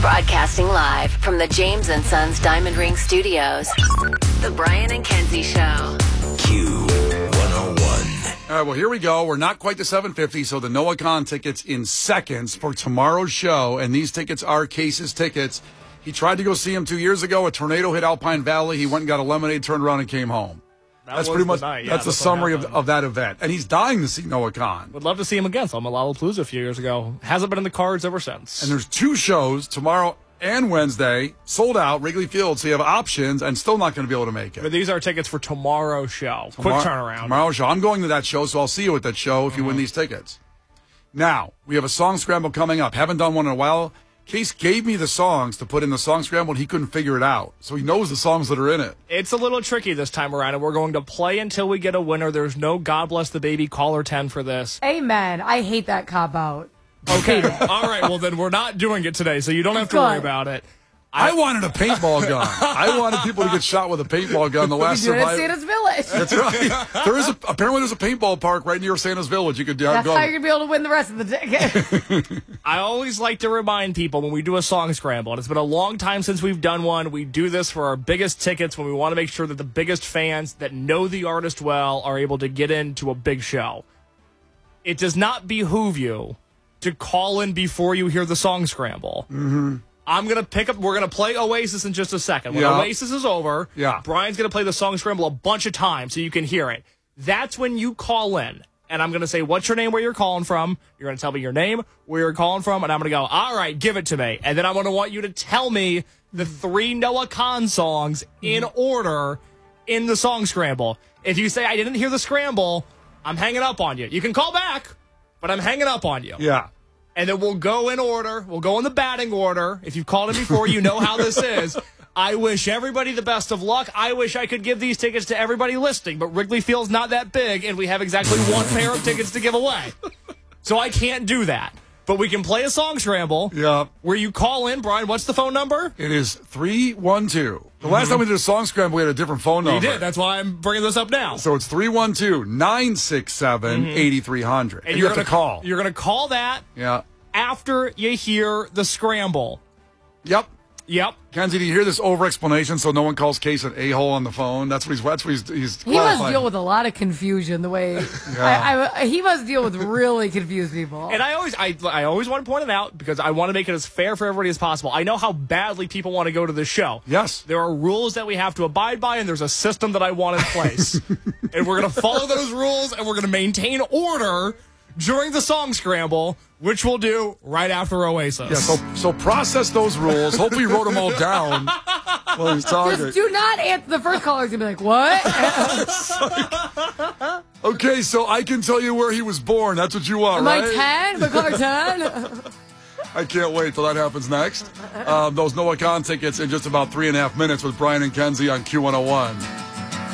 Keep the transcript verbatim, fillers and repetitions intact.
Broadcasting live from the James and Sons Diamond Ring Studios. The Brian and Kenzie Show. Q one oh one. All right, well, here we go. We're not quite to seven fifty, so the Noah Khan tickets in seconds for tomorrow's show, and these tickets are Case's tickets. He tried to go see him two years ago. A tornado hit Alpine Valley. He went and got a lemonade, turned around, and came home. That that's was pretty the much night. Yeah, that's the that's what summary of, happened. of that event. And he's dying to see Noah Khan. Would love to see him again. Saw him at Lollapalooza a few years ago. Hasn't been in the cards ever since. And there's two shows tomorrow and Wednesday, sold out, Wrigley Field, so you have options and still not going to be able to make it. But these are tickets for tomorrow's show. Quick Tomorrow- turnaround. Tomorrow's show. I'm going to that show, so I'll see you at that show if you win these tickets. Now, we have a song scramble coming up. Haven't done one in a while. Case gave me the songs to put in the song scramble, and he couldn't figure it out. So he knows the songs that are in it. It's a little tricky this time around, and we're going to play until we get a winner. There's no God Bless the Baby caller ten for this. Amen. I hate that cop out. Okay. All right. Well, then we're not doing it today, so you don't have to Good. worry about it. I wanted a paintball gun. I wanted people to get shot with a paintball gun. The last We do it at survivor. Santa's Village. That's right. There is a, apparently there's a paintball park right near Santa's Village. You could uh, That's go. how you're going to be able to win the rest of the ticket. I always like to remind people when we do a song scramble, and it's been a long time since we've done one. We do this for our biggest tickets when we want to make sure that the biggest fans that know the artist well are able to get into a big show. It does not behoove you to call in before you hear the song scramble. Mm-hmm. I'm going to pick up, we're going to play Oasis in just a second. When Yeah. Oasis is over, Yeah. Brian's going to play the song scramble a bunch of times so you can hear it. That's when you call in. And I'm going to say, what's your name, where you're calling from? You're going to tell me your name, where you're calling from, and I'm going to go, all right, give it to me. And then I'm going to want you to tell me the three Noah Khan songs in order in the song scramble. If you say, I didn't hear the scramble, I'm hanging up on you. You can call back, but I'm hanging up on you. Yeah. And then we'll go in order. We'll go in the batting order. If you've called in before, you know how this is. I wish everybody the best of luck. I wish I could give these tickets to everybody listening, but Wrigley Field's not that big, and we have exactly one pair of tickets to give away. So I can't do that. But we can play a song scramble Yeah. where you call in. Brian, what's the phone number? It is three one two. The last time we did a song scramble, we had a different phone You number. did. That's why I'm bringing this up now. So it's three one two, nine six seven, eight three zero zero. And, you have gonna, to call. You're going to call that Yeah. after you hear the scramble. Yep. Yep. Kenzie, do you hear this over explanation so no one calls Case an a-hole on the phone? That's what he's that's what he's, he's He must qualified. deal with a lot of confusion the way I, I, he must deal with really confused people. And I always, I, I always want to point it out because I want to make it as fair for everybody as possible. I know how badly people want to go to this show. Yes. There are rules that we have to abide by, and there's a system that I want in place. And we're going to follow those rules, and we're going to maintain order during the song scramble, which we'll do right after Oasis. Yeah, so, so process those rules. Hopefully you wrote them all down while he's talking. Just do not answer. The first caller's going to be like, what? Okay, so I can tell you where he was born. That's what you want, Am right? I ten? Am I caller ten? I can't wait till that happens next. Um, those Noah Khan tickets in just about three and a half minutes with Brian and Kenzie on Q one oh one.